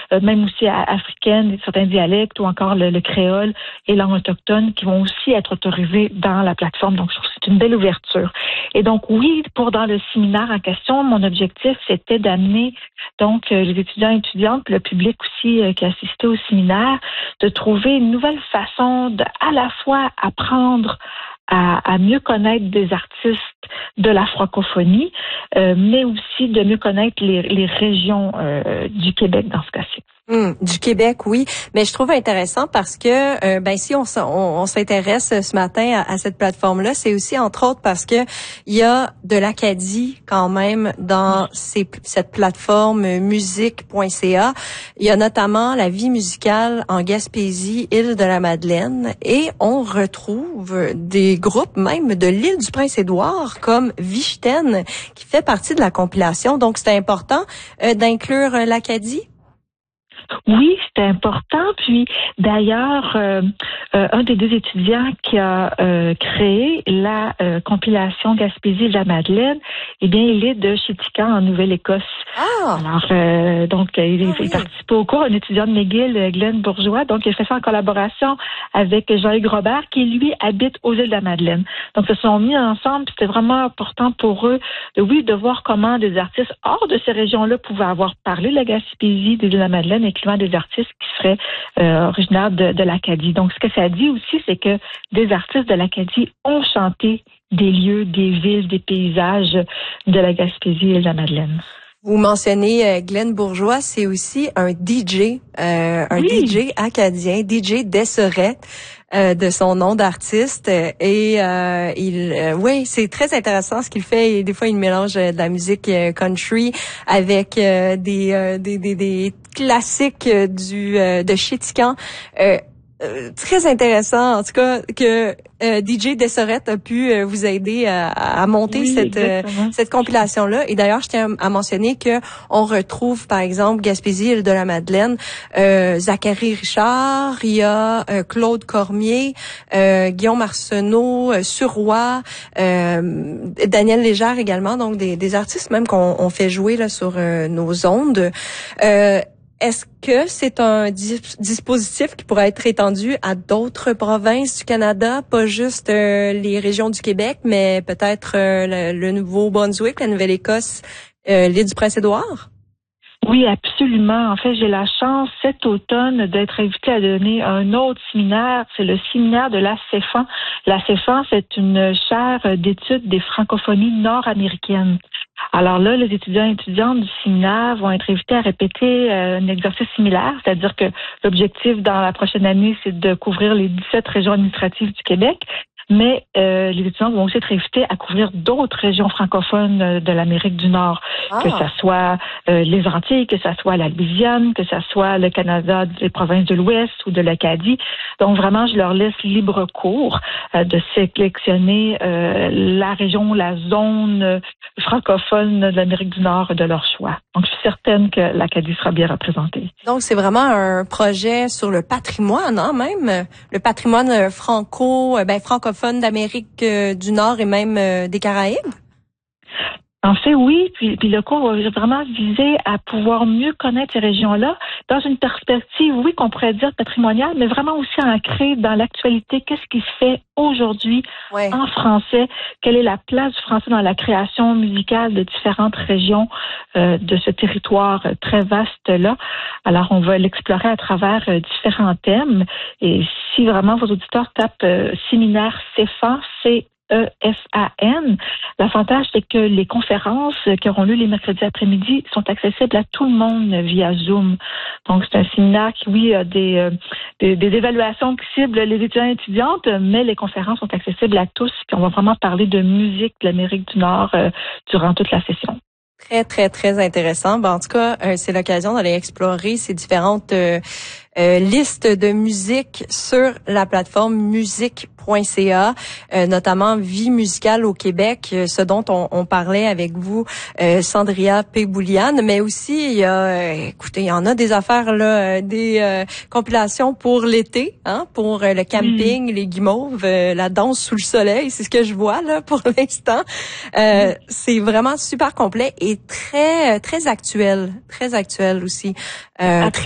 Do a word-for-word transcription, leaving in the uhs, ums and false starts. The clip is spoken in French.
euh, même aussi africaines, certains dialectes ou encore le, le créole et langue autochtone qui vont aussi être autorisés dans la plateforme. Donc, je trouve que c'est une belle ouverture. Et donc, oui, pour dans le séminaire en question, mon objectif, c'était d'amener donc euh, les étudiants et étudiantes, le public aussi euh, qui assistait au séminaire, de trouver une nouvelle façon de à la fois apprendre À, à mieux connaître des artistes de la francophonie, euh, mais aussi de mieux connaître les, les régions euh, du Québec dans ce cas-ci. Hum, du Québec, oui. Mais je trouve intéressant parce que, euh, ben si on, on, on s'intéresse ce matin à, à cette plateforme-là, c'est aussi entre autres parce que il y a de l'Acadie quand même dans ces, cette plateforme musique point c a. Il y a notamment la vie musicale en Gaspésie, île de la Madeleine, et on retrouve des groupes même de l'île du Prince-Édouard comme Vichten qui fait partie de la compilation. Donc c'est important euh, d'inclure euh, l'Acadie. Oui, c'était important. Puis d'ailleurs, euh, euh, un des deux étudiants qui a euh, créé la euh, compilation Gaspésie de la Madeleine, eh bien, il est de Chéticamp en Nouvelle-Écosse. Ah. Alors, euh, donc, il, ah, il oui. participe au cours, un étudiant de McGill, Glenn Bourgeois. Donc, il a fait ça en collaboration avec Jean-Hugues Robert, qui lui habite aux îles de la Madeleine. Donc, ils se sont mis ensemble. Puis c'était vraiment important pour eux, de oui, de voir comment des artistes hors de ces régions-là pouvaient avoir parlé de la Gaspésie, des îles de la Madeleine, incluant des artistes qui seraient euh, originaires de, de l'Acadie. Donc, ce que ça dit aussi, c'est que des artistes de l'Acadie ont chanté des lieux, des villes, des paysages de la Gaspésie et de la Madeleine. Vous mentionnez euh, Glenn Bourgeois, c'est aussi un D J, euh, un oui. D J acadien, D J Desserette, euh, de son nom d'artiste. Et euh, il, euh, oui, c'est très intéressant ce qu'il fait. Et des fois, il mélange de la musique country avec euh, des, euh, des, des des classiques du euh, de Chéticamp. Euh, Euh, très intéressant, en tout cas, que euh, D J Desserette a pu euh, vous aider à, à monter oui, cette euh, cette compilation-là. Et d'ailleurs, je tiens à mentionner que on retrouve, par exemple, Gaspésie, île de la Madeleine, euh, Zachary Richard, il y a euh, Claude Cormier, euh, Guillaume Arsenault, euh, Suroy, euh, Daniel Légère également, donc des, des artistes même qu'on on fait jouer là sur euh, nos ondes. Euh, Est-ce que c'est un dispositif qui pourrait être étendu à d'autres provinces du Canada, pas juste euh, les régions du Québec, mais peut-être euh, le, le Nouveau-Brunswick, la Nouvelle-Écosse, euh, l'île du Prince-Édouard? Oui, absolument. En fait, j'ai la chance cet automne d'être invitée à donner un autre séminaire. C'est le séminaire de la CEFAN. La CEFAN, c'est une chaire d'études des francophonies nord-américaines. Alors là, les étudiants et étudiantes du séminaire vont être invités à répéter euh, un exercice similaire, c'est-à-dire que l'objectif dans la prochaine année, c'est de couvrir les dix-sept régions administratives du Québec. Mais euh, les étudiants vont aussi être invités à couvrir d'autres régions francophones euh, de l'Amérique du Nord, ah. que ça soit euh, les Antilles, que ça soit la Louisiane, que ça soit le Canada, les provinces de l'Ouest ou de l'Acadie. Donc vraiment, je leur laisse libre cours euh, de sélectionner euh, la région, la zone euh, francophone de l'Amérique du Nord de leur choix. Donc je suis certaine que l'Acadie sera bien représentée. Donc c'est vraiment un projet sur le patrimoine, hein, même le patrimoine franco, ben francophone d'Amérique euh, du Nord et même euh, des Caraïbes? En fait, oui. Puis, puis le cours va vraiment viser à pouvoir mieux connaître ces régions-là dans une perspective, oui, qu'on pourrait dire patrimoniale, mais vraiment aussi ancrée dans l'actualité. Qu'est-ce qui se fait aujourd'hui ouais. en français? Quelle est la place du français dans la création musicale de différentes régions euh, de ce territoire très vaste-là? Alors, on va l'explorer à travers euh, différents thèmes. Et si vraiment vos auditeurs tapent euh, séminaire CEFAN, c'est E F A N. L'avantage, c'est que les conférences qui auront lieu les mercredis après-midi sont accessibles à tout le monde via Zoom. Donc, c'est un séminaire qui, oui, a des, euh, des, des évaluations qui ciblent les étudiants et étudiantes, mais les conférences sont accessibles à tous. Puis on va vraiment parler de musique de l'Amérique du Nord euh, durant toute la session. Très, très, très intéressant. Ben, en tout cas, euh, c'est l'occasion d'aller explorer ces différentes euh, euh, listes de musique sur la plateforme musique point c a, euh, notamment Vie musicale au Québec, euh, ce dont on, on parlait avec vous, euh, Sandria Pébouliane, mais aussi, il y a, euh, écoutez, il y en a des affaires, là, euh, des euh, compilations pour l'été, hein, pour euh, le camping, mmh. les guimauves, euh, la danse sous le soleil, c'est ce que je vois, là, pour l'instant. Euh, mmh. C'est vraiment super complet et très, très actuel, très actuel aussi. Euh,